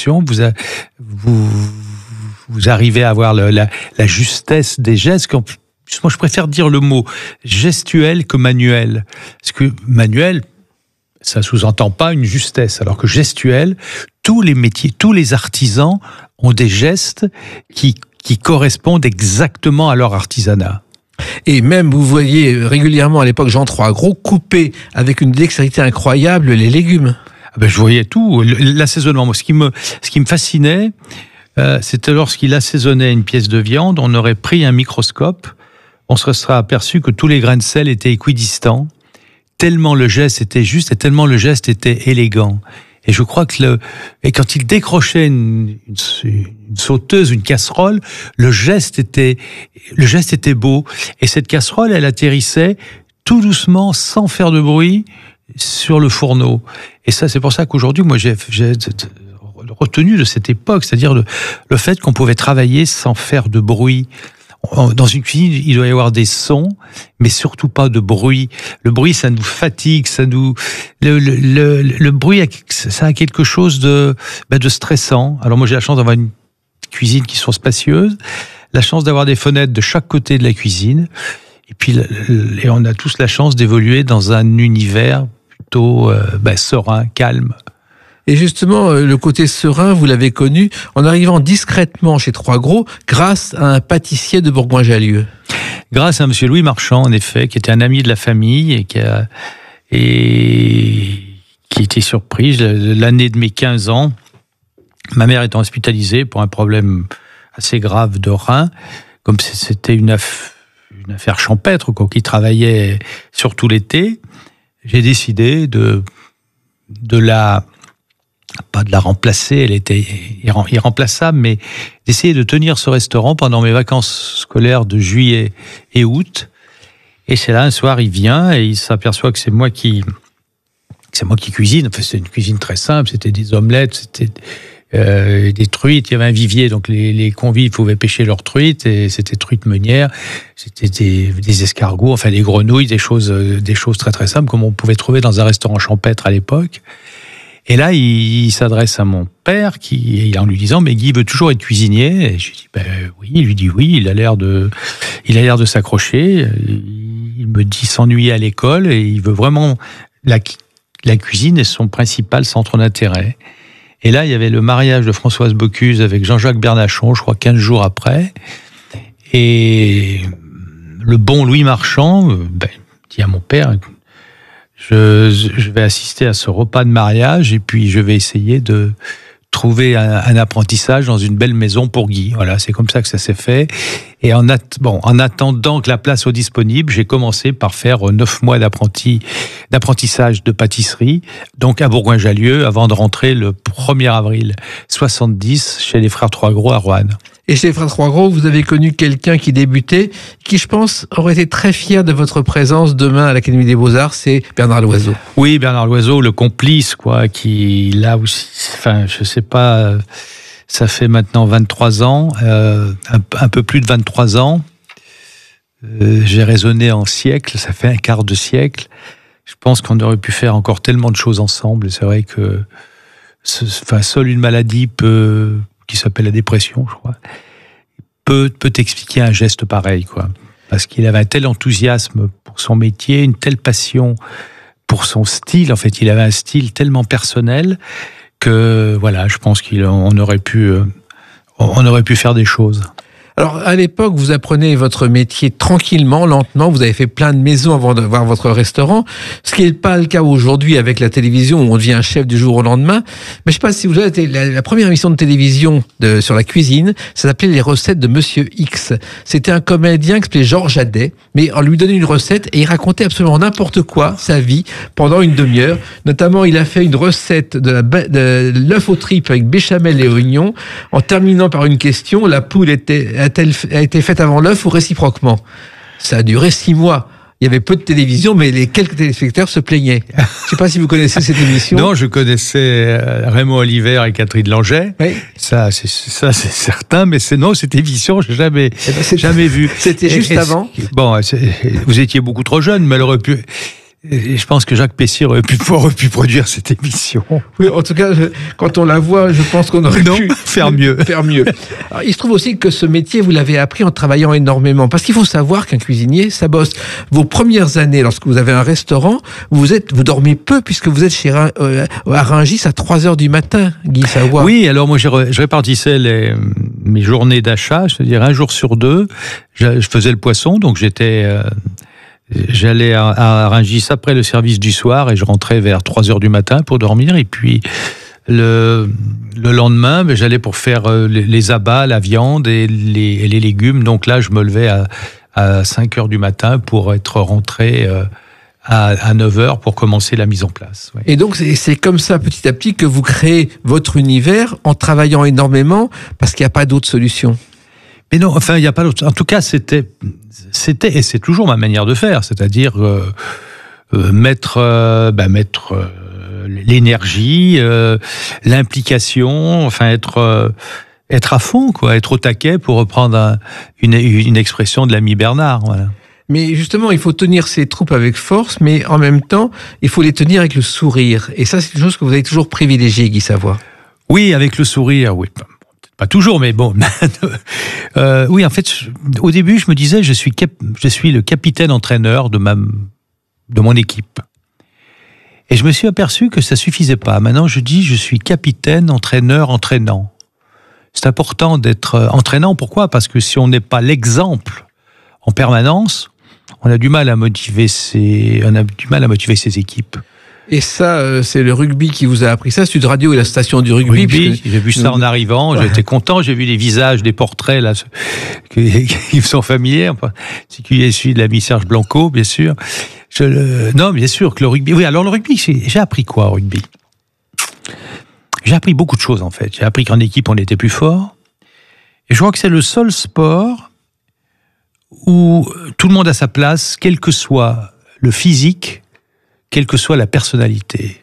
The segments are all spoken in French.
proportion, vous arrivez à avoir la justesse des gestes. Moi, je préfère dire le mot gestuel que manuel. Parce que manuel, ça sous-entend pas une justesse. Alors que gestuel, tous les métiers, tous les artisans ont des gestes qui correspondent exactement à leur artisanat. Et même, vous voyez régulièrement à l'époque Jean Troisgros couper avec une dextérité incroyable les légumes. Je voyais tout, l'assaisonnement. Moi, ce qui me fascinait, c'était lorsqu'il assaisonnait une pièce de viande, on aurait pris un microscope, on se serait aperçu que tous les grains de sel étaient équidistants, tellement le geste était juste et tellement le geste était élégant. Et je crois que quand il décrochait une sauteuse, une casserole, le geste était beau. Et cette casserole, elle atterrissait tout doucement, sans faire de bruit, sur le fourneau. Et ça, c'est pour ça qu'aujourd'hui, moi, j'ai retenu de cette époque, c'est-à-dire le fait qu'on pouvait travailler sans faire de bruit. Dans une cuisine, il doit y avoir des sons, mais surtout pas de bruit. Le bruit, ça nous fatigue, le bruit, ça a quelque chose de stressant. Alors moi, j'ai la chance d'avoir une cuisine qui soit spacieuse, la chance d'avoir des fenêtres de chaque côté de la cuisine, et puis on a tous la chance d'évoluer dans un univers plutôt serein, calme. Et justement, le côté serein, vous l'avez connu en arrivant discrètement chez Troisgros grâce à un pâtissier de Bourgoin-Jallieu. Grâce à monsieur Louis Marchand, en effet, qui était un ami de la famille et qui était surpris. L'année de mes 15 ans, ma mère étant hospitalisée pour un problème assez grave de rein, comme c'était une affaire champêtre, qui travaillait surtout l'été, j'ai décidé pas de la remplacer, elle était irremplaçable, mais d'essayer de tenir ce restaurant pendant mes vacances scolaires de juillet et août. Et c'est là, un soir, il vient et il s'aperçoit que c'est moi qui cuisine. Enfin, c'est une cuisine très simple, c'était des omelettes, c'était des truites, il y avait un vivier, donc les convives pouvaient pêcher leurs truites, et c'était truites meunières, c'était des escargots, enfin des grenouilles, des choses très très simples, comme on pouvait trouver dans un restaurant champêtre à l'époque. Et là, il s'adresse à mon père, en lui disant, mais Guy veut toujours être cuisinier. Et je lui dis, oui. Il lui dit oui, il a l'air de s'accrocher. Il me dit s'ennuyer à l'école et il veut vraiment, la cuisine est son principal centre d'intérêt. Et là, il y avait le mariage de Françoise Bocuse avec Jean-Jacques Bernachon, je crois 15 jours après. Et le bon Louis Marchand dit à mon père, je vais assister à ce repas de mariage et puis je vais essayer de trouver un apprentissage dans une belle maison pour Guy. Voilà, c'est comme ça que ça s'est fait. Et en attendant que la place soit disponible, j'ai commencé par faire 9 mois d'apprentissage de pâtisserie, donc à Bourgoin-Jallieu, avant de rentrer le 1er avril 70 chez les frères Troisgros à Roanne. Et chez les frères Troisgros, vous avez connu quelqu'un qui débutait, qui, je pense, aurait été très fier de votre présence demain à l'Académie des Beaux-Arts, c'est Bernard Loiseau. Oui, Bernard Loiseau, le complice, qui, là aussi, enfin, je sais pas, ça fait maintenant 23 ans, un peu plus de 23 ans. J'ai raisonné en siècles, ça fait un quart de siècle. Je pense qu'on aurait pu faire encore tellement de choses ensemble. Et c'est vrai que seule une maladie qui s'appelle la dépression, je crois, peut expliquer un geste pareil, Parce qu'il avait un tel enthousiasme pour son métier, une telle passion pour son style. En fait, il avait un style tellement personnel que, voilà, je pense qu'on aurait pu faire des choses. Alors, à l'époque, vous apprenez votre métier tranquillement, lentement. Vous avez fait plein de maisons avant d'avoir votre restaurant. Ce qui n'est pas le cas aujourd'hui avec la télévision où on devient un chef du jour au lendemain. Mais je ne sais pas si vous avez été la première émission de télévision sur la cuisine. Ça s'appelait Les recettes de Monsieur X. C'était un comédien qui s'appelait Georges Adet. Mais on lui donnait une recette et il racontait absolument n'importe quoi, sa vie, pendant une demi-heure. Notamment, il a fait une recette de l'œuf aux tripes avec béchamel et oignons, en terminant par une question. La poule a été faite avant l'œuf ou réciproquement? Ça a duré 6 mois. Il y avait peu de télévision, mais les quelques téléspectateurs se plaignaient. Je ne sais pas si vous connaissez cette émission. Non, je connaissais Raymond Oliver et Catherine Langeais. Oui. Ça, c'est certain, mais cette émission, je n'ai jamais vu. C'était juste avant. Bon, vous étiez beaucoup trop jeune, mais elle aurait pu. Et je pense que Jacques Pessier aurait pu produire cette émission. Oui, en tout cas, quand on la voit, je pense qu'on aurait pu faire mieux. Alors, il se trouve aussi que ce métier, vous l'avez appris en travaillant énormément. Parce qu'il faut savoir qu'un cuisinier, ça bosse. Vos premières années, lorsque vous avez un restaurant, vous dormez peu, puisque vous êtes à Rungis à 3h du matin, Guy Savoie. Oui, alors moi, je répartissais mes journées d'achat, c'est-à-dire un jour sur deux. Je faisais le poisson, donc j'allais à Rungis après le service du soir et je rentrais vers 3h du matin pour dormir. Et puis, le lendemain, j'allais pour faire les abats, la viande et les légumes. Donc là, je me levais à 5h du matin pour être rentré à 9h pour commencer la mise en place. Ouais. Et donc, c'est comme ça, petit à petit, que vous créez votre univers en travaillant énormément parce qu'il n'y a pas d'autre solution. Mais non, enfin, il n'y a pas d'autre. En tout cas, c'était et c'est toujours ma manière de faire, c'est-à-dire mettre l'énergie, l'implication, enfin être à fond, quoi, être au taquet, pour reprendre une expression de l'ami Bernard. Voilà. Mais justement, il faut tenir ses troupes avec force, mais en même temps, il faut les tenir avec le sourire. Et ça, c'est une chose que vous avez toujours privilégiée, Guy Savoie. Oui, avec le sourire, oui. Pas toujours, mais bon. Oui, en fait, au début, je me disais, je suis le capitaine-entraîneur de mon équipe. Et je me suis aperçu que ça suffisait pas. Maintenant, je dis, je suis capitaine, entraîneur, entraînant. C'est important d'être entraînant. Pourquoi ? Parce que si on n'est pas l'exemple en permanence, on a du mal à motiver ses équipes. Et ça, c'est le rugby qui vous a appris ça. Sud Radio est la station du rugby. J'ai vu ça en arrivant, j'étais content, j'ai vu les visages, des portraits là, qui me sont familiers, en particulier celui de l'ami Serge Blanco, bien sûr. Non, bien sûr que le rugby... Oui, alors le rugby, j'ai appris quoi au rugby ? J'ai appris beaucoup de choses, en fait. J'ai appris qu'en équipe, on était plus fort. Et je crois que c'est le seul sport où tout le monde a sa place, quel que soit le physique, quelle que soit la personnalité.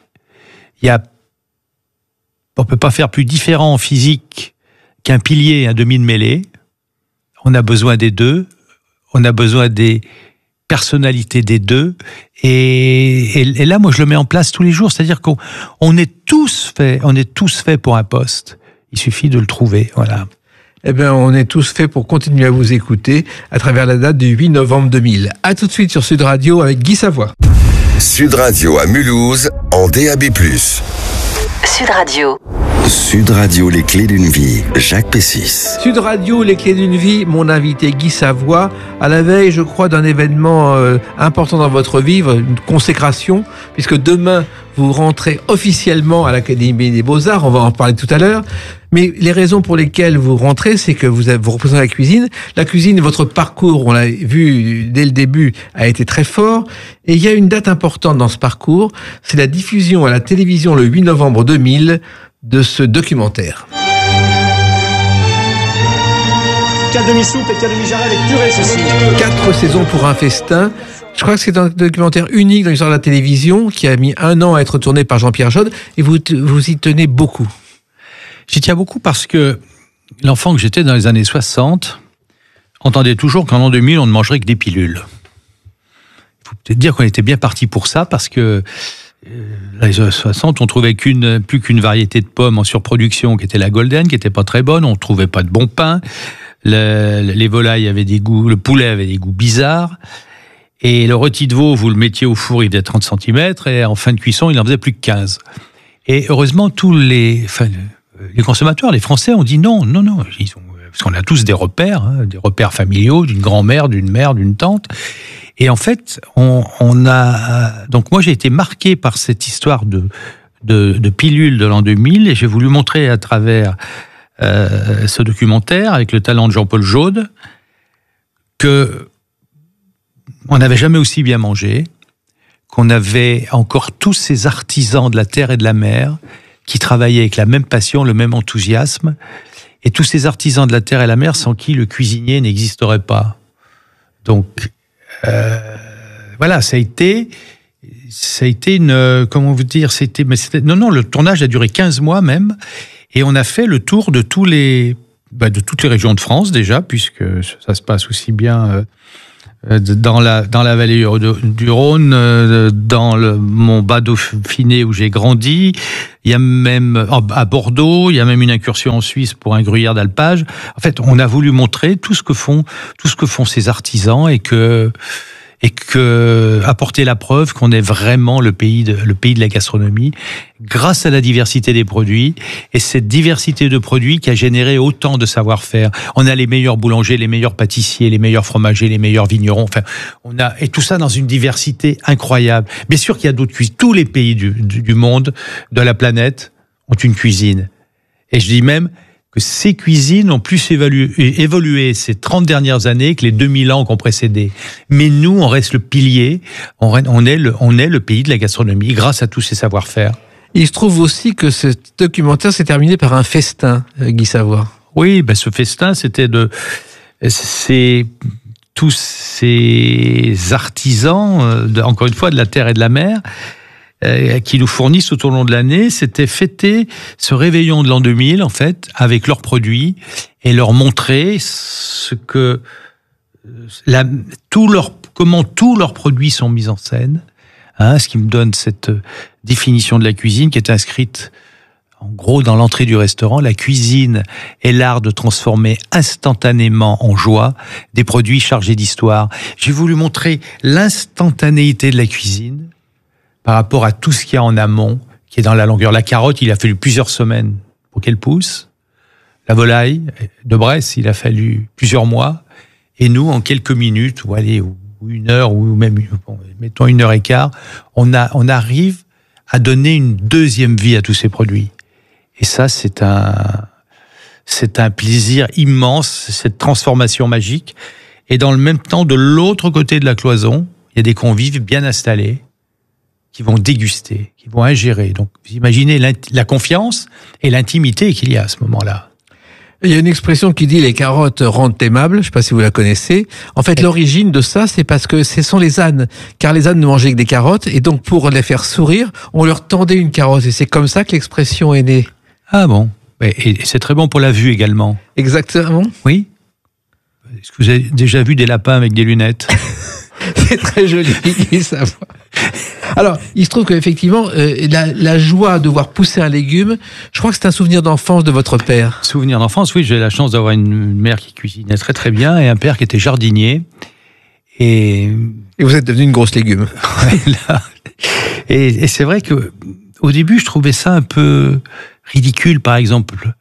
On peut pas faire plus différent en physique qu'un pilier et un demi de mêlée. On a besoin des deux. On a besoin des personnalités des deux. Et là, moi, je le mets en place tous les jours. C'est-à-dire qu'on est tous faits pour un poste. Il suffit de le trouver. Voilà. Eh bien, on est tous faits pour continuer à vous écouter à travers la date du 8 novembre 2000. À tout de suite sur Sud Radio avec Guy Savoie. Sud Radio à Mulhouse, en DAB+. Sud Radio. Sud Radio, les clés d'une vie. Jacques Pessis. Sud Radio, les clés d'une vie. Mon invité Guy Savoie, à la veille, je crois, d'un événement important dans votre vie, une consécration, puisque demain, vous rentrez officiellement à l'Académie des Beaux-Arts. On va en parler tout à l'heure. Mais les raisons pour lesquelles vous rentrez, c'est que vous représentez la cuisine. La cuisine, votre parcours, on l'a vu dès le début, a été très fort. Et il y a une date importante dans ce parcours, c'est la diffusion à la télévision le 8 novembre 2000 de ce documentaire. 4 demi-soupes et 4 demi-jarrets avec purée, ceci. 4 saisons pour un festin. Je crois que c'est un documentaire unique dans l'histoire de la télévision qui a mis 1 an à être tourné par Jean-Pierre Jaude. Et vous y tenez beaucoup. J'y tiens beaucoup parce que l'enfant que j'étais dans les années 60 entendait toujours qu'en l'an 2000, on ne mangerait que des pilules. Il faut peut-être dire qu'on était bien parti pour ça, parce que dans les années 60, on trouvait plus qu'une variété de pommes en surproduction qui était la Golden, qui n'était pas très bonne. On ne trouvait pas de bon pain. Les volailles avaient des goûts, le poulet avait des goûts bizarres. Et le rôti de veau, vous le mettiez au four, il faisait 30 cm, et en fin de cuisson, il en faisait plus que 15. Et heureusement, les consommateurs, les Français, ont dit non, parce qu'on a tous des repères familiaux, d'une grand-mère, d'une mère, d'une tante. Et en fait, donc moi, j'ai été marqué par cette histoire de pilule de l'an 2000, et j'ai voulu montrer à travers ce documentaire, avec le talent de Jean-Paul Jaude, que on n'avait jamais aussi bien mangé, qu'on avait encore tous ces artisans de la terre et de la mer qui travaillaient avec la même passion, le même enthousiasme, et tous ces artisans de la terre et de la mer sans qui le cuisinier n'existerait pas. Donc, voilà, ça a été une, comment vous dire, le tournage a duré 15 mois même, et on a fait le tour de toutes les régions de France déjà, puisque ça se passe aussi bien dans la vallée du Rhône, dans mon bas Dauphiné où j'ai grandi. Il y a même à Bordeaux, il y a même une incursion en Suisse pour un gruyère d'alpage. En fait, on a voulu montrer tout ce que font ces artisans et que apporter la preuve qu'on est vraiment le pays de la gastronomie grâce à la diversité des produits, et cette diversité de produits qui a généré autant de savoir-faire. On a les meilleurs boulangers, les meilleurs pâtissiers, les meilleurs fromagers, les meilleurs vignerons. Enfin, et tout ça dans une diversité incroyable. Bien sûr qu'il y a d'autres cuisines. Tous les pays du monde, de la planète, ont une cuisine. Et je dis même que ces cuisines ont plus évolué ces 30 dernières années que les 2000 ans qui ont précédé. Mais nous, on reste le pilier, on est le pays de la gastronomie grâce à tous ces savoir-faire. Il se trouve aussi que ce documentaire s'est terminé par un festin, Guy Savoie. Oui, ce festin, c'est tous ces artisans, encore une fois, de la terre et de la mer, qui nous fournissent tout au long de l'année. C'était fêter ce réveillon de l'an 2000, en fait, avec leurs produits, et leur montrer comment tous leurs produits sont mis en scène. Ce qui me donne cette définition de la cuisine qui est inscrite en gros dans l'entrée du restaurant. La cuisine est l'art de transformer instantanément en joie des produits chargés d'histoire. J'ai voulu montrer l'instantanéité de la cuisine par rapport à tout ce qu'il y a en amont, qui est dans la longueur. La carotte, il a fallu plusieurs semaines pour qu'elle pousse. La volaille de Bresse, il a fallu plusieurs mois. Et nous, en quelques minutes, ou une heure, ou même, mettons 1h15, on arrive à donner une deuxième vie à tous ces produits. Et ça, c'est un plaisir immense, cette transformation magique. Et dans le même temps, de l'autre côté de la cloison, il y a des convives bien installés qui vont déguster, qui vont ingérer. Donc, vous imaginez la confiance et l'intimité qu'il y a à ce moment-là. Il y a une expression qui dit « les carottes rendent aimables », je ne sais pas si vous la connaissez. En fait, l'origine de ça, c'est parce que ce sont les ânes. Car les ânes ne mangeaient que des carottes, et donc pour les faire sourire, on leur tendait une carotte. Et c'est comme ça que l'expression est née. Ah bon. Et c'est très bon pour la vue également. Exactement. Oui. Est-ce que vous avez déjà vu des lapins avec des lunettes ? C'est très joli, ça. Alors, il se trouve qu'effectivement, la joie de voir pousser un légume, je crois que c'est un souvenir d'enfance de votre père. Souvenir d'enfance, oui. J'ai la chance d'avoir une mère qui cuisinait très très bien et un père qui était jardinier. Et vous êtes devenu une grosse légume. Et c'est vrai que au début, je trouvais ça un peu ridicule, par exemple.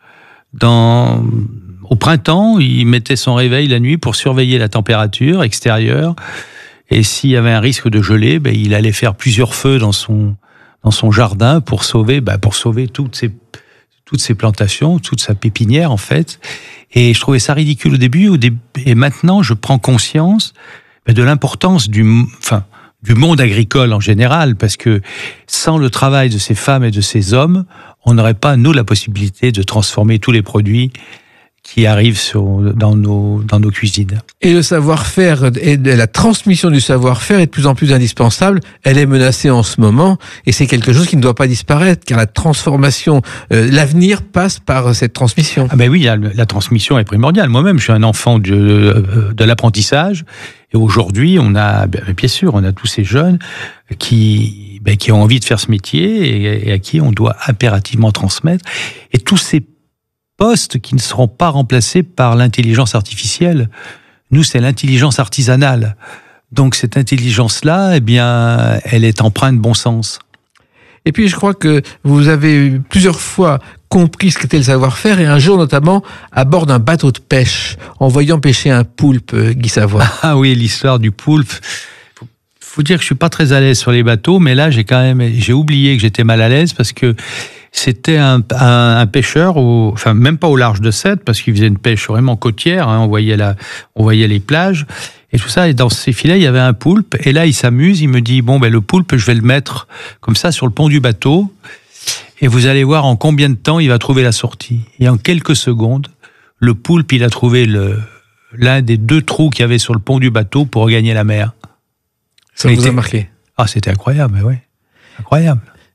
Au printemps, il mettait son réveil la nuit pour surveiller la température extérieure. Et s'il y avait un risque de gelée, il allait faire plusieurs feux dans son jardin pour sauver toutes ses plantations, toute sa pépinière en fait. Et je trouvais ça ridicule au début. Et maintenant, je prends conscience de l'importance du monde agricole en général, parce que sans le travail de ces femmes et de ces hommes, on n'aurait pas, nous, la possibilité de transformer tous les produits qui arrivent dans nos cuisines. Et le savoir-faire et la transmission du savoir-faire est de plus en plus indispensable. Elle est menacée en ce moment, et c'est quelque chose qui ne doit pas disparaître, car la transformation, l'avenir passe par cette transmission. Ah ben oui, la transmission est primordiale. Moi-même, je suis un enfant de l'apprentissage, et aujourd'hui, on a tous ces jeunes qui ont envie de faire ce métier et à qui on doit impérativement transmettre. Et tous ces postes qui ne seront pas remplacés par l'intelligence artificielle. Nous, c'est l'intelligence artisanale. Donc cette intelligence-là, elle est empreinte de bon sens. Et puis je crois que vous avez plusieurs fois compris ce qu'était le savoir-faire, et un jour notamment à bord d'un bateau de pêche, en voyant pêcher un poulpe, Guy Savoie. Ah oui, l'histoire du poulpe. Faut dire que je suis pas très à l'aise sur les bateaux, mais là j'ai oublié que j'étais mal à l'aise, parce que c'était un pêcheur, même pas au large de Sète, parce qu'il faisait une pêche vraiment côtière, on voyait les plages, et tout ça, et dans ces filets, il y avait un poulpe, et là, il s'amuse, il me dit, le poulpe, je vais le mettre comme ça sur le pont du bateau, et vous allez voir en combien de temps il va trouver la sortie. Et en quelques secondes, le poulpe, il a trouvé l'un des 2 trous qu'il y avait sur le pont du bateau pour regagner la mer. Ça vous a marqué ? Ah, c'était incroyable, oui. Incroyable.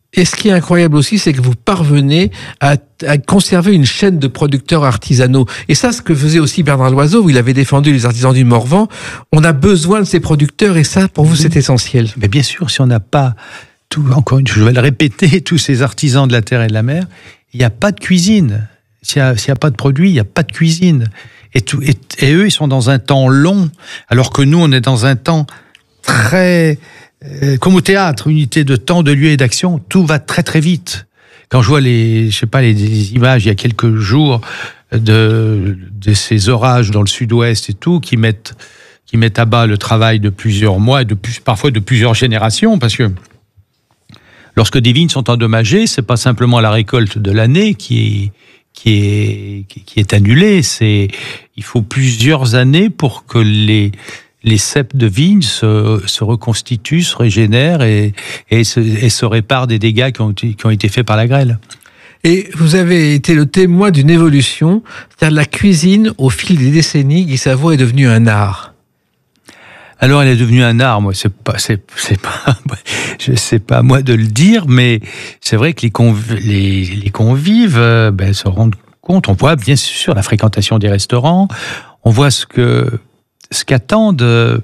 Et ce qui est incroyable aussi, c'est que vous parvenez à conserver une chaîne de producteurs artisanaux. Et ça, ce que faisait aussi Bernard Loiseau, où il avait défendu les artisans du Morvan, on a besoin de ces producteurs, et ça, pour vous, c'est essentiel. Mais bien sûr, si on n'a pas encore une fois, je vais le répéter, tous ces artisans de la terre et de la mer, il n'y a pas de cuisine. S'il n'y a pas de produit, il n'y a pas de cuisine. Et eux, ils sont dans un temps long, alors que nous, on est dans un temps très... comme au théâtre, unité de temps, de lieu et d'action, tout va très très vite. Quand je vois les images il y a quelques jours de ces orages dans le sud-ouest et tout, qui mettent à bas le travail de plusieurs mois, parfois de plusieurs générations, parce que lorsque des vignes sont endommagées, c'est pas simplement la récolte de l'année qui est annulée, il faut plusieurs années pour que les ceps de vigne se reconstituent, se régénèrent et se réparent des dégâts qui ont été faits par la grêle. Et vous avez été le témoin d'une évolution, c'est-à-dire la cuisine, au fil des décennies, Guy Savoie est devenue un art. Alors, elle est devenue un art, moi, c'est pas à moi de le dire, mais c'est vrai que les convives se rendent compte, on voit bien sûr la fréquentation des restaurants, on voit ce qu'attendent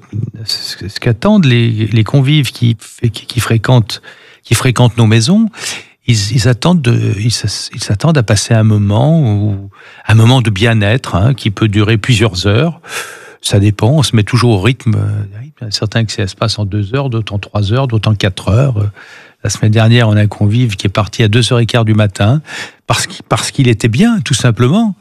les convives qui fréquentent nos maisons. Ils s'attendent à passer un moment de bien-être, qui peut durer plusieurs heures. Ça dépend, on se met toujours au rythme. Il y a certains que ça se passe en 2 heures, d'autres en 3 heures, d'autres en 4 heures. La semaine dernière, on a un convive qui est parti à 2h15 du matin parce qu'il était bien, tout simplement.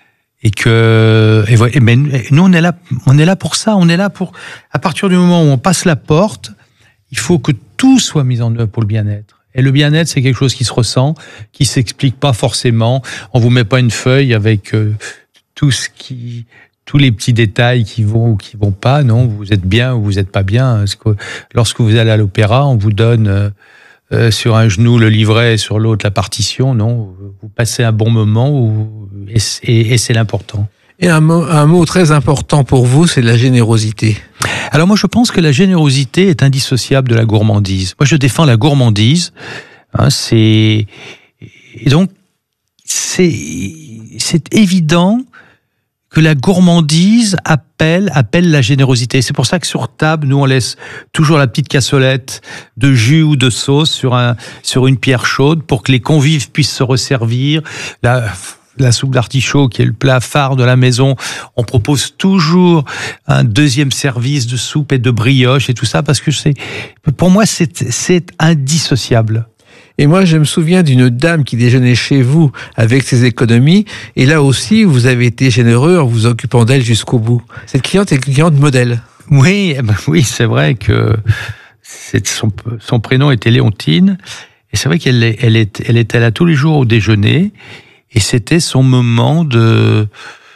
Mais nous, on est là pour ça. On est là pour, à partir du moment où on passe la porte, il faut que tout soit mis en œuvre pour le bien-être. Et le bien-être, c'est quelque chose qui se ressent, qui s'explique pas forcément. On vous met pas une feuille avec tous les petits détails qui vont ou qui vont pas. Non, vous êtes bien ou vous êtes pas bien. Parce que lorsque vous allez à l'opéra, on vous donne sur un genou le livret, sur l'autre la partition. Non, vous passez un bon moment et c'est l'important. Et un mot très important pour vous, c'est la générosité. Alors moi, je pense que la générosité est indissociable de la gourmandise. Moi, je défends la gourmandise. Et donc, c'est évident que la gourmandise appelle la générosité. C'est pour ça que sur table, nous, on laisse toujours la petite cassolette de jus ou de sauce sur une pierre chaude pour que les convives puissent se resservir. La soupe d'artichaut, qui est le plat phare de la maison, on propose toujours un deuxième service de soupe et de brioche et tout ça, parce que pour moi, c'est indissociable. Et moi, je me souviens d'une dame qui déjeunait chez vous avec ses économies, et là aussi, vous avez été généreux en vous occupant d'elle jusqu'au bout. Cette cliente est une cliente modèle. Oui, c'est vrai que son prénom était Léontine, et c'est vrai qu'elle était là tous les jours au déjeuner, et c'était son moment de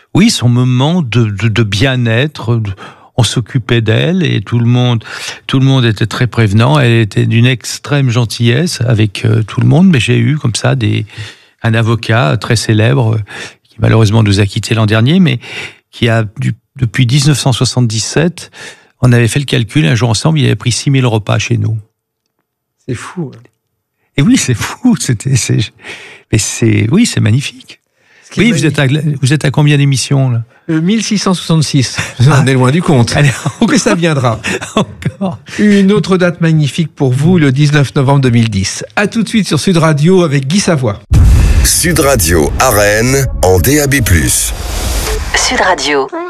bien-être. On s'occupait d'elle et tout le monde était très prévenant. Elle était d'une extrême gentillesse avec tout le monde. Mais j'ai eu comme ça un avocat très célèbre qui malheureusement nous a quittés l'an dernier, mais qui a depuis 1977, on avait fait le calcul un jour ensemble, il avait pris 6 000 repas chez nous. C'est fou. Hein. Et oui, c'est fou. C'est magnifique. Oui, vous êtes à combien d'émissions là? 1666. On est loin du compte. Allez, mais ça viendra. Encore. Une autre date magnifique pour vous, le 19 novembre 2010. À tout de suite sur Sud Radio avec Guy Savoie. Sud Radio à Rennes en DAB+. Sud Radio.